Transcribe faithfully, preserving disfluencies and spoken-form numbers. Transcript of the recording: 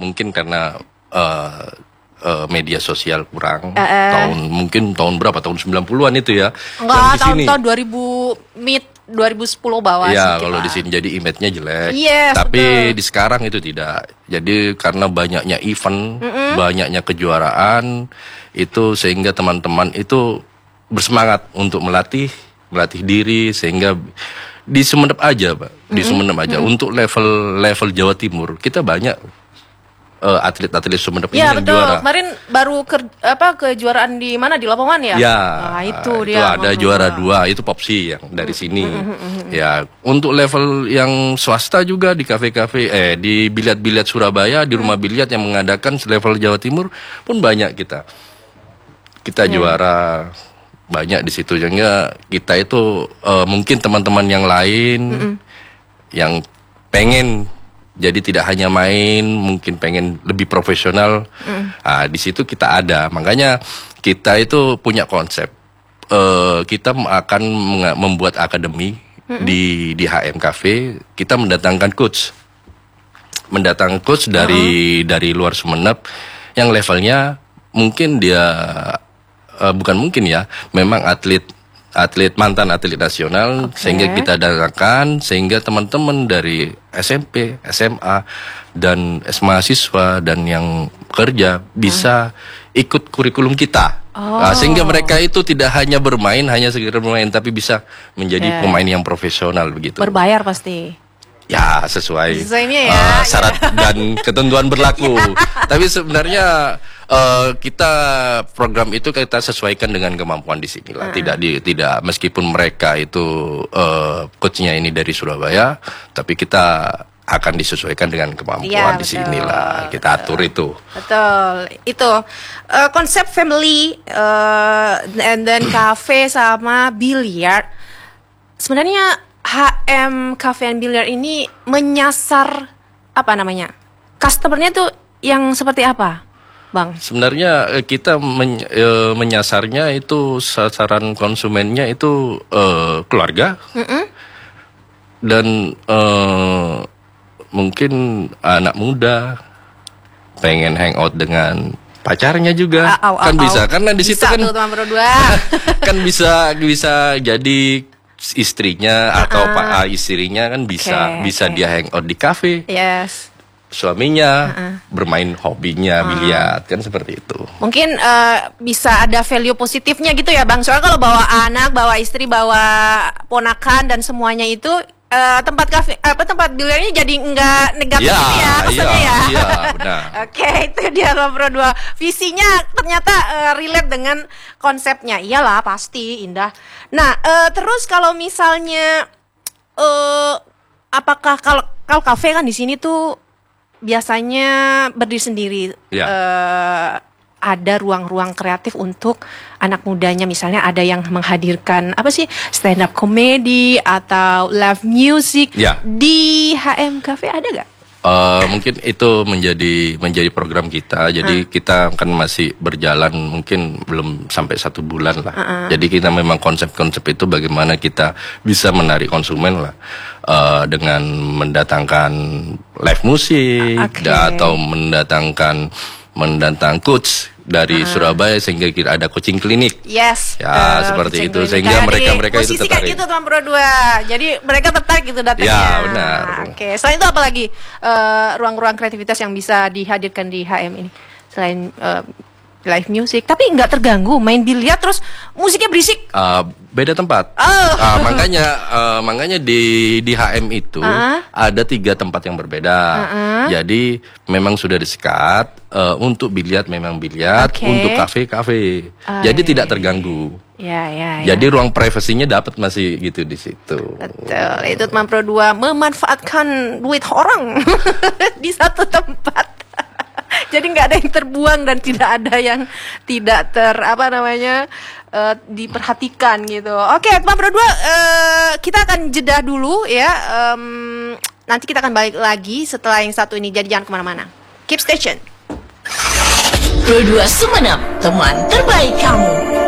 mungkin karena uh, uh, media sosial kurang. Uh, uh. Tahun mungkin tahun berapa? Tahun sembilan puluhan itu ya. Enggak, tahun-tahun dua ribu mid dua ribu sepuluh bawah sih. Ya, kalau di sini jadi image-nya jelek. Yes, tapi betul. di sekarang itu tidak. Jadi karena banyaknya event, Mm-mm. banyaknya kejuaraan itu sehingga teman-teman itu bersemangat untuk melatih, melatih diri sehingga di Sumeneb aja, Pak. Di Sumeneb aja Mm-mm. untuk level level Jawa Timur kita banyak uh, atlet-atlet Sumeneb ini Ya yang betul. juara. Kemarin baru ke, apa kejuaraan di mana, di Lamongan ya? Ya, Nah, itu itu dia. ada Bang. juara dua, itu Popsi yang dari sini. Ya, untuk level yang swasta juga di kafe-kafe, eh di biliat-biliat Surabaya, di rumah biliat yang mengadakan level Jawa Timur pun banyak kita. Kita Ya. juara banyak di situ, sehingga kita itu eh, mungkin teman-teman yang lain Mm-mm. yang pengen jadi tidak hanya main, mungkin pengen lebih profesional. Mm. Nah, di situ kita ada. Makanya kita itu punya konsep. Eh, kita akan menga- membuat akademi di di H M Cafe. Kita mendatangkan coach, mendatangkan coach dari dari luar Sumeneb yang levelnya mungkin dia eh, bukan mungkin ya, memang atlet atlet mantan atlet nasional. Oke. Sehingga kita datangkan sehingga teman-teman dari S M P, S M A dan S mahasiswa dan yang kerja bisa ikut kurikulum kita. Oh. Nah, sehingga mereka itu tidak hanya bermain, hanya sekedar bermain, tapi bisa menjadi Ya. pemain yang profesional begitu. Berbayar pasti. Ya, sesuai Sesuainya ya. uh, syarat dan ketentuan berlaku. Tapi sebenarnya uh, kita program itu kita sesuaikan dengan kemampuan di sini lah. Uh-uh. Tidak di tidak meskipun mereka itu uh, coachnya ini dari Surabaya, tapi kita akan disesuaikan dengan kemampuan Iya, di betul. sini lah. Kita atur itu. Betul, itu eh, konsep family eh, and then cafe sama biliar. Sebenarnya H M Cafe and Billiard ini menyasar apa namanya? Customernya tuh yang seperti apa, Bang? Sebenarnya eh, kita men- eh, menyasarnya itu sasaran konsumennya itu eh, keluarga Mm-mm. dan eh, mungkin anak muda pengen hangout dengan pacarnya juga Au, au, kan au, bisa au. karena di situ Bisa kan tuh, teman berdua. kan bisa bisa jadi istrinya atau Uh-uh. pak ah, istrinya kan bisa Oke, bisa oke. dia hangout di kafe, Yes. suaminya Uh-uh. bermain hobinya biliar kan seperti itu. Mungkin eh, bisa ada value positifnya gitu ya, Bang. Soalnya kalau bawa anak, bawa istri, bawa ponakan dan semuanya itu eh, tempat kafe apa tempat biliarnya jadi enggak negatif Ya, gitu ya kesannya iya, ya. iya, benar. Oke, itu dia Nomor dua. Visinya ternyata eh, relate dengan konsepnya. Iyalah, pasti indah. Nah, eh, terus kalau misalnya eh apakah kalau kalau kafe kan di sini tuh biasanya berdiri sendiri. Ya. Eh, ada ruang-ruang kreatif untuk anak mudanya, misalnya ada yang menghadirkan apa sih stand up comedy atau live music. Ya. Di H M Cafe ada gak? Eh, mungkin itu menjadi menjadi program kita. Jadi kita kan masih berjalan mungkin belum sampai satu bulan lah. Uh-uh. Jadi kita memang konsep-konsep itu bagaimana kita bisa menarik konsumen lah eh, dengan mendatangkan live musik Oke. da- atau mendatangkan mendatang coach dari Surabaya sehingga kita ada coaching klinik. Yes. Ya, betul, seperti kucing itu. klinik. Sehingga Kayak mereka-mereka itu diposisikan tertarik. gitu teman Pro dua. Jadi mereka tertarik gitu datangnya. Ya, benar. Oke. Selain itu apa lagi eh, ruang-ruang kreativitas yang bisa dihadirkan di H M ini? Selain eh, live music, tapi nggak terganggu main biliar terus musiknya berisik. Uh, beda tempat. Oh. Uh, makanya uh, makanya di di H M itu Uh-uh. ada tiga tempat yang berbeda. Uh-uh. Jadi memang sudah disekat uh, untuk biliar memang biliar, Oke. untuk kafe kafe. Oh, Jadi iya, tidak iya. terganggu. Ya, ya, ya. Jadi ruang privasinya dapat masih gitu di situ. Betul, itu teman Pro dua memanfaatkan duit orang di satu tempat. Jadi nggak ada yang terbuang dan tidak ada yang tidak ter apa namanya eh, diperhatikan gitu. Oke, teman Pro dua, eh, kita akan jeda dulu ya. Em, nanti kita akan balik lagi setelah yang satu ini. Jadi jangan kemana-mana. Keep station. Pro dua Sumeneb, teman terbaik kamu.